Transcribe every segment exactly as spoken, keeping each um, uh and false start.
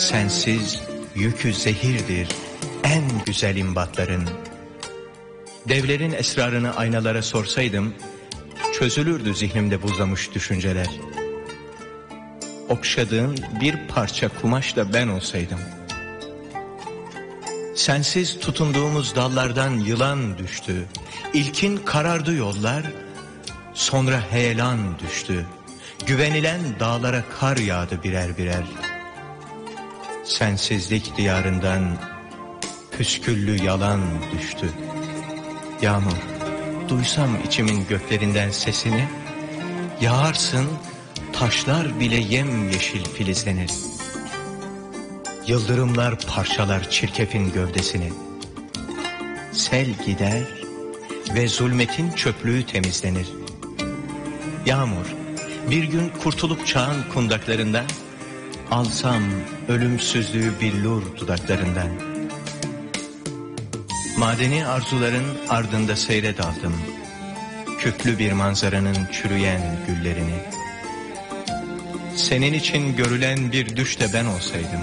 Sensiz yükü zehirdir en güzel imbatların. Devlerin esrarını aynalara sorsaydım, çözülürdü zihnimde buzlamış düşünceler. Okşadığın bir parça kumaşla ben olsaydım. Sensiz tutunduğumuz dallardan yılan düştü. İlkin karardı yollar, sonra heyelan düştü. Güvenilen dağlara kar yağdı birer birer. Sensizlik diyarından püsküllü yalan düştü. Yağmur, duysam içimin göklerinden sesini, yağarsın, taşlar bile yemyeşil filizlenir. Yıldırımlar parçalar çirkefin gövdesini. Sel gider ve zulmetin çöplüğü temizlenir. Yağmur, bir gün kurtulup çağın kundaklarından, alsam ölümsüzlüğü billur dudaklarından. Madeni arzuların ardında seyre daldım, küplü bir manzaranın çürüyen güllerini. Senin için görülen bir düş de ben olsaydım.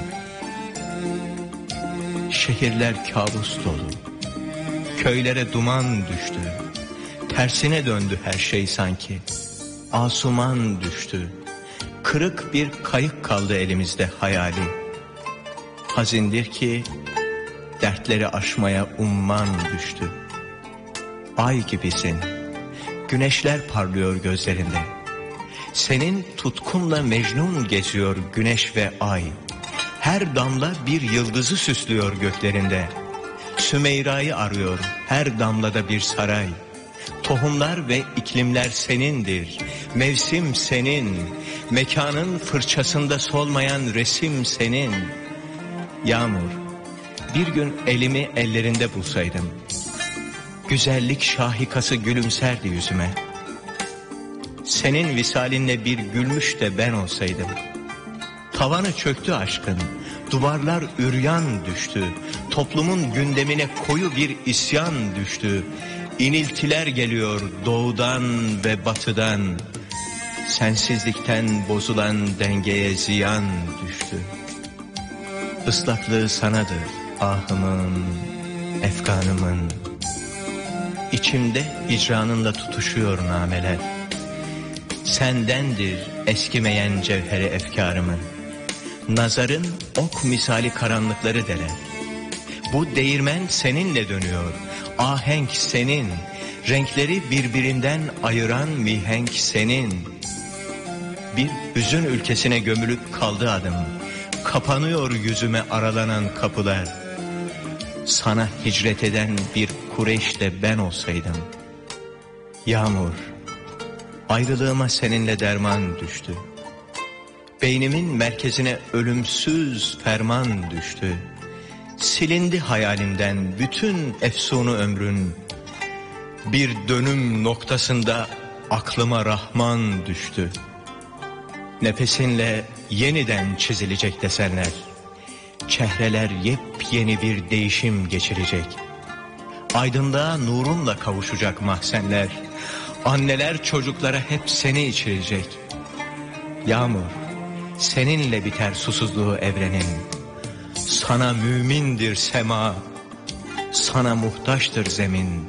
Şehirler kabus dolu, köylere duman düştü, tersine döndü her şey sanki. Asuman düştü, kırık bir kayık kaldı elimizde hayali. Hazindir ki dertleri aşmaya umman düştü. Ay gibisin, güneşler parlıyor gözlerinde. Senin tutkunla Mecnun geziyor güneş ve ay. Her damla bir yıldızı süslüyor göklerinde. Sümeyra'yı arıyor her damlada bir saray. Tohumlar ve iklimler senindir, mevsim senin, mekanın fırçasında solmayan resim senin. Yağmur, bir gün elimi ellerinde bulsaydım, güzellik şahikası gülümserdi yüzüme. Senin visalinle bir gülmüş de ben olsaydım. Tavanı çöktü aşkın, duvarlar üryan düştü, toplumun gündemine koyu bir isyan düştü. İniltiler geliyor doğudan ve batıdan, sensizlikten bozulan dengeye ziyan düştü. Islaklığı sanadır ahımın, efkanımın. İçimde hicranınla tutuşuyor nameler. Sendendir eskimeyen cevheri efkarımın. Nazarın ok misali karanlıkları deler. Bu değirmen seninle dönüyor, ahenk senin, renkleri birbirinden ayıran mihenk senin. Bir hüzün ülkesine gömülüp kaldı adım, kapanıyor yüzüme aralanan kapılar. Sana hicret eden bir Kureyş de ben olsaydım. Yağmur, ayrılığıma seninle derman düştü. Beynimin merkezine ölümsüz ferman düştü. Silindi hayalimden bütün efsunu ömrün. Bir dönüm noktasında aklıma Rahman düştü. Nefesinle yeniden çizilecek desenler. Çehreler yepyeni bir değişim geçirecek. Aydınlığa nurunla kavuşacak mahzenler. Anneler çocuklara hep seni içirecek. Yağmur, seninle biter susuzluğu evrenin. Sana mümindir sema, sana muhtaçtır zemin.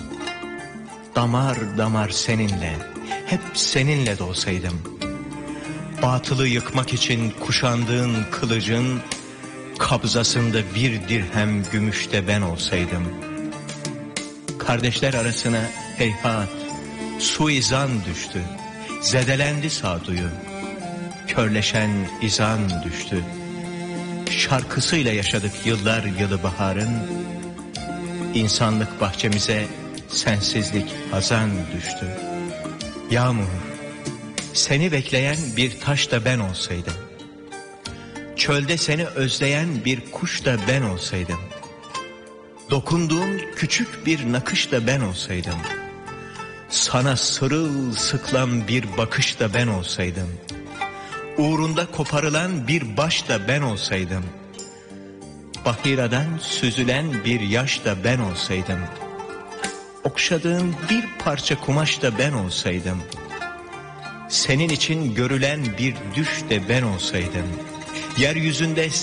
Damar damar seninle, hep seninle dolsaydım. Batılı yıkmak için kuşandığın kılıcın kabzasında bir dirhem gümüşte ben olsaydım. Kardeşler arasına heyhat, suizan düştü. Zedelendi sağduyu, körleşen izan düştü. Şarkısıyla yaşadık yıllar yılı baharın. İnsanlık bahçemize sensizlik hazan düştü. Yağmur, seni bekleyen bir taş da ben olsaydım. Çölde seni özleyen bir kuş da ben olsaydım. Dokunduğum küçük bir nakış da ben olsaydım. Sana sırılsıklam bir bakış da ben olsaydım. Uğrunda koparılan bir baş da ben olsaydım. Bahiradan süzülen bir yaş da ben olsaydım. Okşadığın bir parça kumaş da ben olsaydım. Senin için görülen bir düş de ben olsaydım. Yeryüzünde